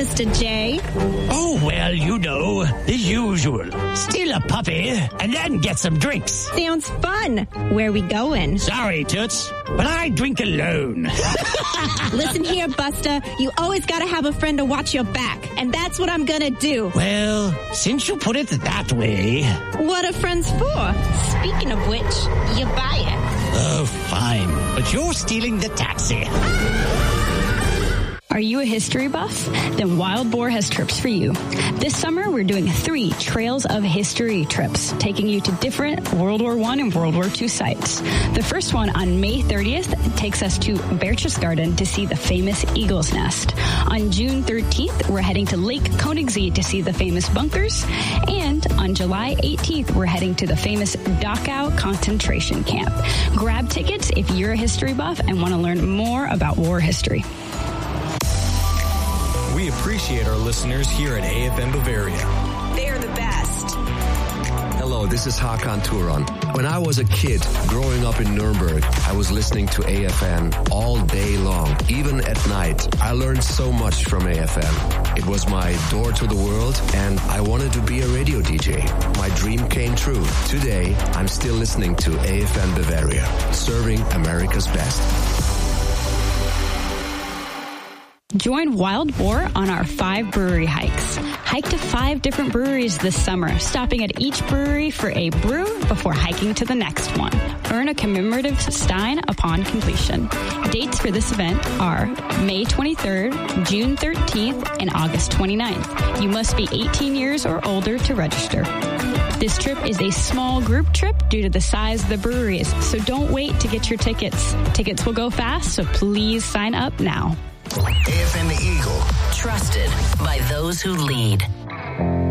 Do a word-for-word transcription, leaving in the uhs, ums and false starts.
Mister J? Oh, well, you know, the usual. Steal a puppy and then get some drinks. Sounds fun. Where we going? Sorry, Toots, but I drink alone. Listen here, Buster. You always gotta have a friend to watch your back, and that's what I'm gonna do. Well, since you put it that way... What are friends for? Speaking of which, you buy it. Oh, fine. But you're stealing the taxi. Are you a history buff? Then Wild Boar has trips for you. This summer, we're doing three Trails of History trips, taking you to different World War One and World War Two sites. The first one on May thirtieth takes us to Berchtesgaden to see the famous Eagle's Nest. On June thirteenth, we're heading to Lake Königssee to see the famous bunkers. And on July eighteenth, we're heading to the famous Dachau concentration camp. Grab tickets if you're a history buff and want to learn more about war history. We appreciate our listeners here at A F M Bavaria. They're the best. Hello, this is Hakan Turan. When I was a kid growing up in Nuremberg, I was listening to A F M all day long, even at night. I learned so much from A F M. It was my door to the world, and I wanted to be a radio D J. My dream came true. Today, I'm still listening to A F M Bavaria, serving America's best. Join Wild Boar on our five brewery hikes. Hike to five different breweries this summer, stopping at each brewery for a brew before hiking to the next one. Earn a commemorative stein upon completion. Dates for this event are May twenty-third, June thirteenth, and August twenty-ninth. You must be eighteen years or older to register. This trip is a small group trip due to the size of the breweries, so don't wait to get your tickets. Tickets will go fast, so please sign up now. A F M Eagle, trusted by those who lead.